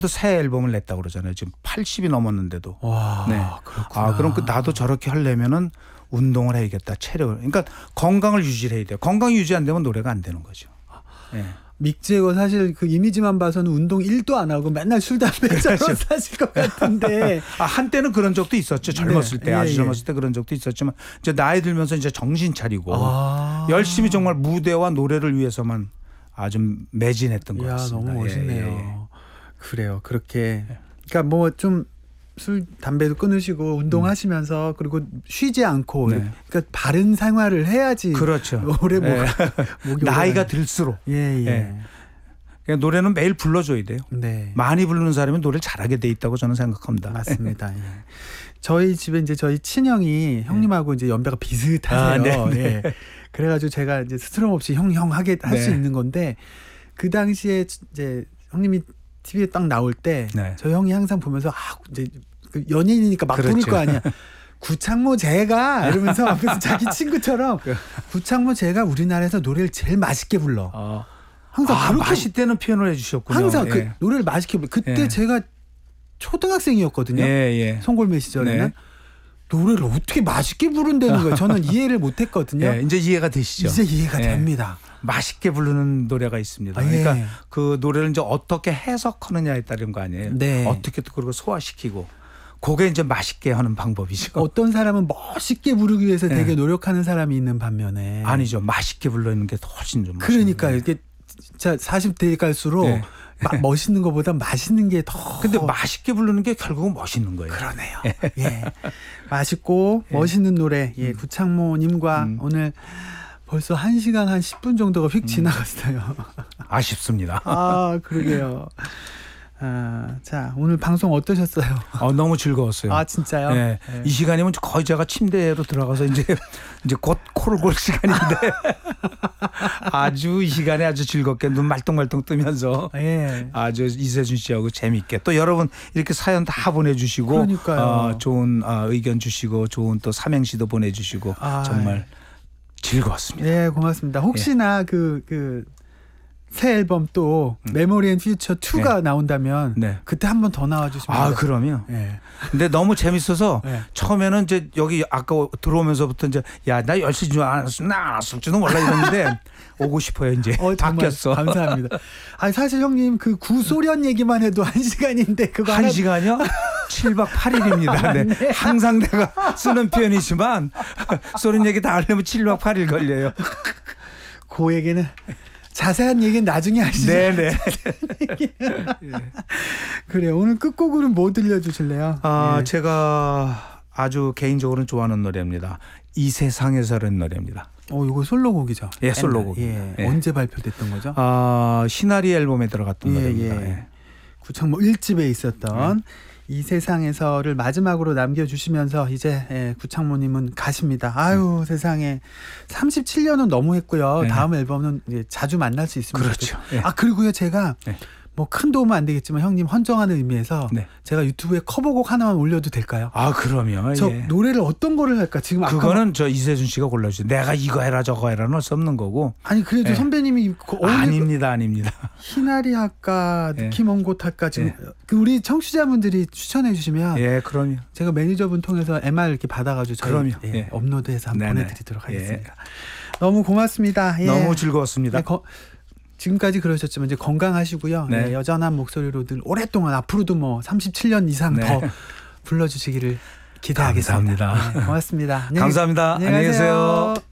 또 새 앨범을 냈다고 그러잖아요. 지금 80이 넘었는데도. 와, 네. 그렇구나. 그럼 나도 저렇게 하려면은 운동을 해야겠다. 체력을. 그러니까 건강을 유지를 해야 돼요. 건강 유지 안 되면 노래가 안 되는 거죠. 네. 믹 제거 사실 그 이미지만 봐서는 운동 1도 안 하고 맨날 술 담배처럼 그렇죠. 사실 것 같은데. 한때는 그런 적도 있었죠. 젊었을 네. 때. 아주 예, 젊었을 때 그런 적도 있었지만 이제 나이 들면서 이제 정신 차리고 열심히 정말 무대와 노래를 위해서만 아주 매진했던 것 이야, 같습니다. 너무 멋있네요. 예. 그래요. 그렇게. 그러니까 뭐 좀 술 담배도 끊으시고 운동하시면서 그리고 쉬지 않고 네. 그러니까 바른 생활을 해야지. 그렇죠. 오래 예. 나이가 들수록 예. 예. 그냥 노래는 매일 불러줘야 돼요. 네. 많이 부르는 사람이 노래를 잘하게 돼 있다고 저는 생각합니다. 맞습니다. 예. 저희 집에 이제 저희 친형이 형님하고 이제 연배가 비슷하세요. 네. 예. 그래가지고 제가 이제 스스럼 없이 형 하게 할 수 네. 있는 건데 그 당시에 이제 형님이 TV에 딱 나올 때 네. 저 형이 항상 보면서 이제 그 연예인이니까 막 부를 그렇죠. 거 아니야. 구창모 제가 이러면서 앞에서 자기 친구처럼 구창모 제가 우리나라에서 노래를 제일 맛있게 불러. 항상 그렇게 맛있다는 표현을 해주셨군요. 항상 예. 그 노래를 맛있게 불러. 그때 예. 제가 초등학생이었거든요. 예. 송골매 시절에는. 네. 노래를 어떻게 맛있게 부른다는 거예요. 저는 이해를 못했거든요. 예. 이제 이해가 되시죠? 이제 이해가 예. 됩니다. 맛있게 부르는 노래가 있습니다. 예. 그러니까 그 노래를 이제 어떻게 해석하느냐에 따른 거 아니에요. 네. 어떻게 또 그걸 소화시키고 그게 이제 맛있게 하는 방법이죠. 어떤 사람은 멋있게 부르기 위해서 네. 되게 노력하는 사람이 있는 반면에 아니죠. 맛있게 부르는 게 훨씬 좀 그러니까 맛있는 이게 진짜 40대 갈수록 네. 멋있는 것보다 맛있는 게 더. 근데 맛있게 부르는 게 결국은 멋있는 거예요. 그러네요. 예. 맛있고 멋있는 노래. 예. 구창모님과 오늘 벌써 1시간 한 10분 정도가 휙 지나갔어요. 아쉽습니다. 그러게요. 자, 오늘 방송 어떠셨어요? 너무 즐거웠어요. 진짜요? 네. 네. 이 시간이면 거의 제가 침대로 들어가서 이제 곧 코를 골 시간인데 아주 이 시간에 아주 즐겁게 눈 말똥말똥 뜨면서 예. 아주 이세준 씨하고 재밌게 또 여러분 이렇게 사연 다 보내주시고 그러니까요. 좋은 의견 주시고 좋은 또 삼행시도 보내주시고 정말 즐거웠습니다. 네, 고맙습니다. 혹시나 새 앨범 또 메모리 앤 퓨처 2가 나온다면 그때 한 번 더 나와주시면 돼요. 그럼요. 네. 근데 너무 재밌어서 네. 처음에는 이제 여기 아까 들어오면서부터 이제 나 10시 줄 알았을지도 몰라 이랬는데 오고 싶어요 이제. 바뀌었어. 감사합니다. 사실 형님 그 구소련 얘기만 해도 1시간인데 그거 1시간이요? 7박 8일입니다. 네. 네. 항상 내가 쓰는 표현이지만 소련 얘기 다 하려면 7박 8일 걸려요. 그 얘기는 자세한 얘기는 나중에 하시죠. 네네. 그래요. 오늘 끝곡으로 뭐 들려주실래요? 제가 아주 개인적으로 좋아하는 노래입니다. 이 세상에서라는 노래입니다. 이거 솔로곡이죠. 예, 솔로곡. 예. 예. 언제 발표됐던 거죠? 시나리 앨범에 들어갔던 노래입니다. 예. 구창모 1집에 있었던 이 세상에서를 마지막으로 남겨주시면서 이제 구창모님은 가십니다. 아유 세상에 37년은 너무 했고요. 다음 앨범은 이제 자주 만날 수 있으면 그렇죠. 좋겠어요. 그리고요 제가 뭐 큰 도움은 안 되겠지만 형님 헌정하는 의미에서 제가 유튜브에 커버곡 하나만 올려도 될까요? 그럼요. 저 노래를 어떤 거를 할까? 지금 그거는 저 이세준 씨가 골라주세요. 내가 이거 해라 저거 해라는 할 수 없는 거고. 아니 그래도 선배님이 아닙니다. 희나리 할까 느낌 온 곳 할까 지금 우리 청취자분들이 추천해 주시면 그럼요. 제가 매니저분 통해서 MR 이렇게 받아가지고 저희 그럼요. 업로드해서 한번 보내드리도록 하겠습니다. 너무 고맙습니다. 너무 즐거웠습니다. 지금까지 그러셨지만 이제 건강하시고요. 여전한 목소리로 늘 오랫동안 앞으로도 뭐 37년 이상 더 불러주시기를 기대하겠습니다. 감사합니다. 고맙습니다. 감사합니다. 안녕히 계세요.